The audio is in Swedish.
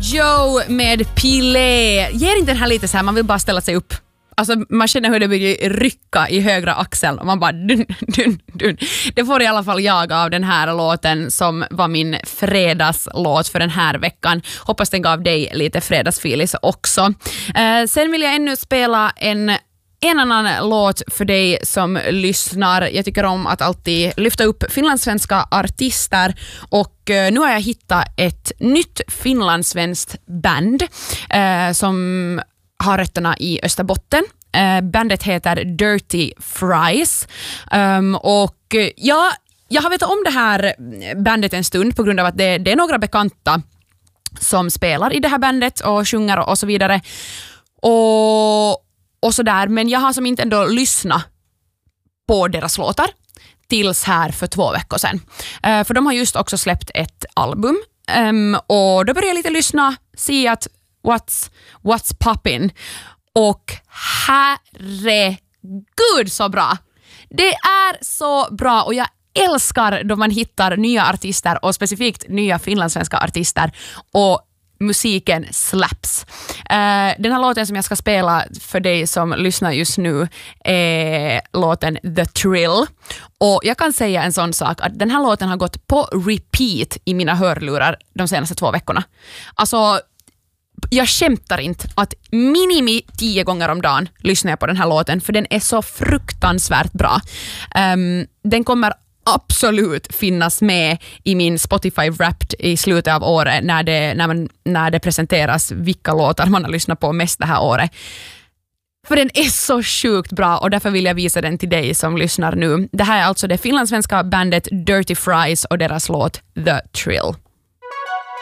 Joe med Pile. Ger inte den här lite så här, man vill bara ställa sig upp. Alltså man känner hur det börjar rycka i högra axeln och man bara dun, dun, dun. Det får i alla fall jag av den här låten som var min fredagslåt för den här veckan. Hoppas den gav dig lite fredagsfilis också. Sen vill jag ännu spela en annan låt för dig som lyssnar. Jag tycker om att alltid lyfta upp finlandssvenska artister och nu har jag hittat ett nytt finlandssvenskt band som har rötterna i Österbotten. Bandet heter Dirty Fries och jag har vetat om det här bandet en stund på grund av att det är några bekanta som spelar i det här bandet och sjunger och så vidare och så där, men jag har som inte ändå lyssnat på deras låtar tills här för 2 veckor sedan. För de har just också släppt ett album och då började jag lite lyssna, se att what's poppin' och herregud så bra. Det är så bra och jag älskar då man hittar nya artister och specifikt nya finlandssvenska artister och musiken slaps. Den här låten som jag ska spela för dig som lyssnar just nu är låten The Thrill. Och jag kan säga en sån sak att den här låten har gått på repeat i mina hörlurar de senaste 2 veckorna. Alltså, jag skämtar inte att minimi 10 gånger om dagen lyssnar jag på den här låten för den är så fruktansvärt bra. Den kommer absolut finnas med i min Spotify Wrapped i slutet av året när det presenteras vilka låtar man har lyssnat på mest det här året. För den är så sjukt bra och därför vill jag visa den till dig som lyssnar nu. Det här är alltså det finlandssvenska bandet Dirty Fries och deras låt The Thrill.